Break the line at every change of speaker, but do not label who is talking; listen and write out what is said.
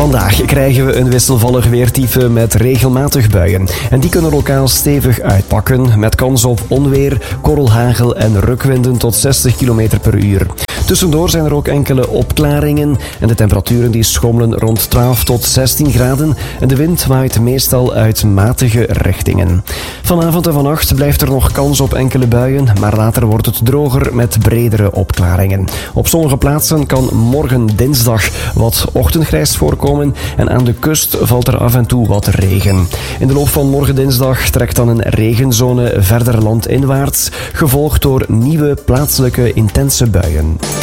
Vandaag krijgen we een wisselvallig weertype met regelmatig buien. En die kunnen lokaal stevig uitpakken met kans op onweer, korrelhagel en rukwinden tot 60 km per uur. Tussendoor zijn er ook enkele opklaringen en de temperaturen die schommelen rond 12 tot 16 graden en de wind waait meestal uit matige richtingen. Vanavond en vannacht blijft er nog kans op enkele buien, maar later wordt het droger met bredere opklaringen. Op sommige plaatsen kan morgen dinsdag wat ochtendgrijs voorkomen en aan de kust valt er af en toe wat regen. In de loop van morgen dinsdag trekt dan een regenzone verder landinwaarts, gevolgd door nieuwe plaatselijke intense buien.